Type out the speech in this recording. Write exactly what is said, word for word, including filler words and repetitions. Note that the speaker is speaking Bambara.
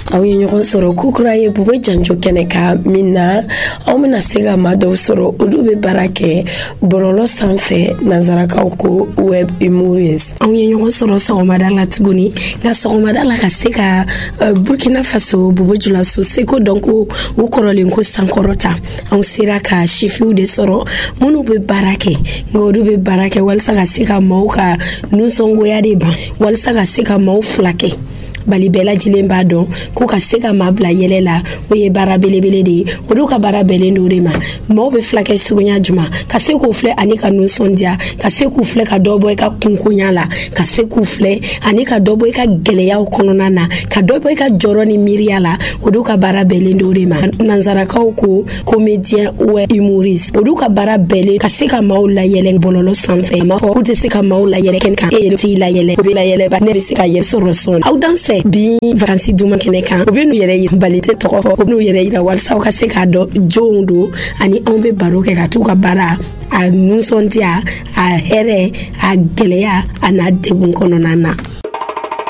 aw ye ɲɔgɔn sɔrɔ kukura ye Bubu Janjo kɛnɛ ka min na aw bɛna se ka maa dɔw sɔrɔ olu bɛ baara kɛ bɔlɔlɔ sanfɛ nanzarakaw ko web humorist. Aw ye ɲɔgɔn sɔrɔ sɔgɔmada la tuguni nka sɔgɔmada la ka se ka uh, Burkina Faso Bubu Julaso seko dɔn ko u kɔrɔlen ko sankɔrɔta anw sera ka sifiw de sɔrɔ minnu bɛ baara kɛ nka olu bɛ baara kɛ walasa ka se ka maaw ka nusɔngoya de ban walasa ka se ka maaw fila kɛ bali bɛɛ lajɛlen b'a dɔn ko ka se ka maa bila yɛlɛ la o ye baara belebele de ye olu ka baara bɛnnen do de ma maaw bɛ filakɛ sugunya juma ka se k'u filɛ ani ka nusɔndiya ka se k'u filɛ ka dɔ bɔ i ka kunkonya la ka se k'u filɛ ani ka dɔ bɔ i ka gɛlɛyaw kɔnɔna na ka dɔ bɔ i ka jɔrɔ ni miiriya la olu ka baara bɛnnen do de ma nanzarakaw ko comédien web humoriste olu ka baara bɛnnen ka se ka maaw layɛlɛ bɔlɔlɔ sanfɛ a m'a fɔ k'u tɛ se ka maaw layɛlɛ kɛnɛ kan e yɛrɛ t'i layɛlɛ o bɛ layɛlɛ ba ne bɛ se ka yɛrɛ sɔrɔ sɔn aw danse bi vacances duma kɛnɛ kan u bɛ n'u yɛrɛ yira bali tɛ tɔgɔ fɔ u bɛ n'u yɛrɛ yira walasa u ka se k'a dɔn jɔnw don ani anw bɛ baro kɛ ka t'u ka baara a nusɔndiya a hɛrɛ a gɛlɛya a n'a degun kɔnɔna na.